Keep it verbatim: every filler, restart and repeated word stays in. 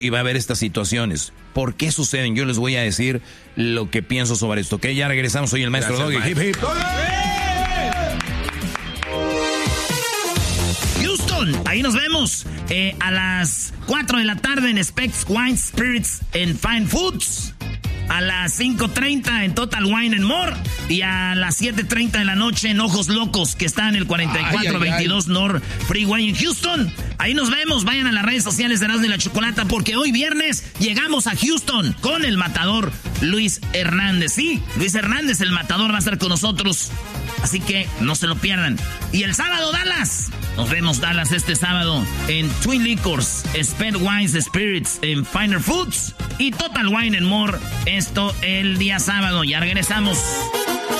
y va a haber estas situaciones. ¿Por qué suceden? Yo les voy a decir lo que pienso sobre esto. Ok, ya regresamos. Soy el maestro Doggy. Hip, hip. Houston, ahí nos vemos eh, a las cuatro de la tarde en Specs Wine Spirits and Fine Foods. A las cinco treinta en Total Wine and More. Y a las siete treinta de la noche en Ojos Locos, que está en el cuarenta y cuatro veintidós North Freeway en Houston. Ahí nos vemos. Vayan a las redes sociales de Erasmo y la Chocolata, porque hoy viernes llegamos a Houston con el matador Luis Hernández. Sí, Luis Hernández, el matador, va a estar con nosotros. Así que no se lo pierdan. Y el sábado, Dallas. Nos vemos, Dallas, este sábado en Twin Liquors, Sped Wines Spirits en Finer Foods y Total Wine and More. Esto el día sábado. Ya regresamos.